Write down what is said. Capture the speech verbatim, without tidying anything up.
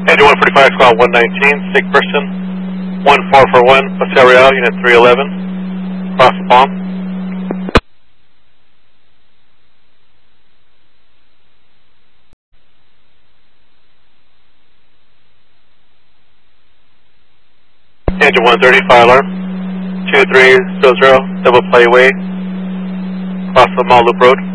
Engine one forty-five, squad one nineteen, sick person, one four four one, Paseo Real, unit three eleven, cross the palm. Engine one thirty, fire alarm, two three zero zero, double play way, cross the Mall Loop Road.